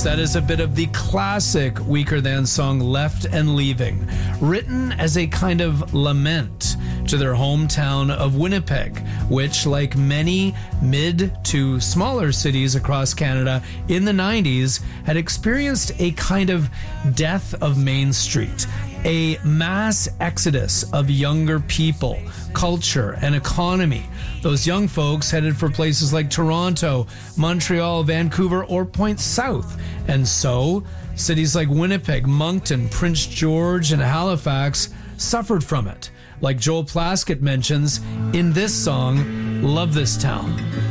Yes, that is a bit of the classic Weaker Than song Left and Leaving, written as a kind of lament to their hometown of Winnipeg, which, like many mid to smaller cities across Canada in the 90s, had experienced a kind of death of Main Street, a mass exodus of younger people, culture, and economy. Those young folks headed for places like Toronto, Montreal, Vancouver, or Point South. And so, cities like Winnipeg, Moncton, Prince George, and Halifax suffered from it. Like Joel Plaskett mentions in this song, Love This Town.